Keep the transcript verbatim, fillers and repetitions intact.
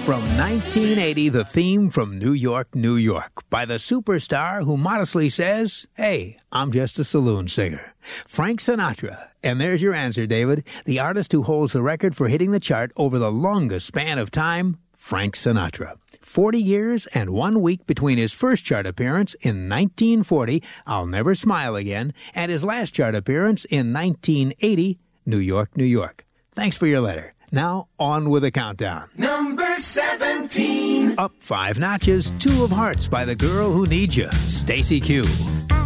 From nineteen eighty, the theme from New York, New York, by the superstar who modestly says, "Hey, I'm just a saloon singer." Frank Sinatra. And there's your answer, David. The artist who holds the record for hitting the chart over the longest span of time, Frank Sinatra. forty years and one week between his first chart appearance in nineteen forty, I'll Never Smile Again, and his last chart appearance in nineteen eighty, New York, New York. Thanks for your letter. Now, on with the countdown. Number seventeen. Up five notches, Two of Hearts by the Girl Who Needs You, Stacey Q.